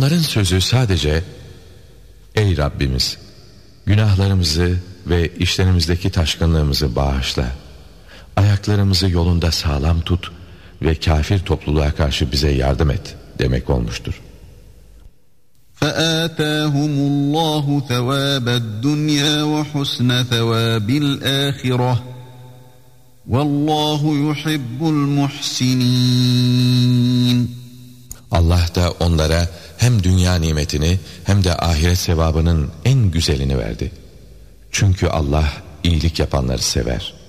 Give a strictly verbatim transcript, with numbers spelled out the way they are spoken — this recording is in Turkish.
Onların sözü sadece "Ey Rabbimiz, günahlarımızı ve işlerimizdeki taşkınlığımızı bağışla. Ayaklarımızı yolunda sağlam tut ve kafir topluluğa karşı bize yardım et" demek olmuştur. فَآتَاهُمُ اللّٰهُ ثَوَابَ الدُّنْيَا وَحُسْنَ ثَوَابِ الْآخِرَةِ وَاللّٰهُ يُحِبُّ الْمُحْسِنِينَ. Allah da onlara hem dünya nimetini hem de ahiret sevabının en güzelini verdi. Çünkü Allah iyilik yapanları sever.